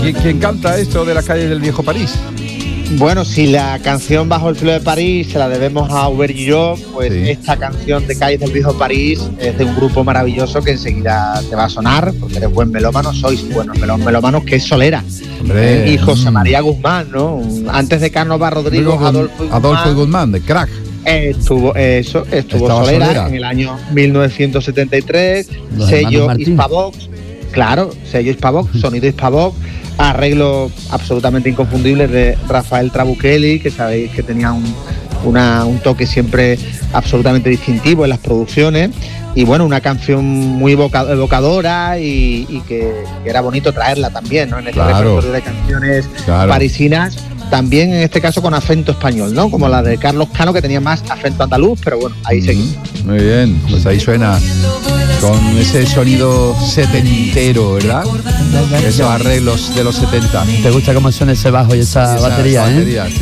¿Quién canta esto de las calles del viejo París? Bueno, si la canción Bajo el cielo de París se la debemos a Hubert Guillot, pues sí. Esta canción de Calles del Viejo París es de un grupo maravilloso que enseguida te va a sonar, porque eres buen melómano, sois buenos melómanos, que es Solera. Y José María Guzmán, ¿no? Antes de Cánovas Rodrigo, Adolfo Guzmán, de Crack. Estuvo Solera en el año 1973, sello Hispavox, sello Hispavox, sonido Hispavox. Arreglos absolutamente inconfundibles de Rafael Trabuchelli, que sabéis que tenía un toque siempre absolutamente distintivo en las producciones, y bueno, una canción muy evocadora y que era bonito traerla también, ¿no? En este repertorio de canciones parisinas, también en este caso con acento español, ¿no? Como la de Carlos Cano, que tenía más acento andaluz, pero bueno, ahí seguimos. Muy bien, pues ahí suena con ese sonido setentero, ¿verdad? Esos arreglos de los 70. ¿Te gusta cómo suena ese bajo y esa batería, eh?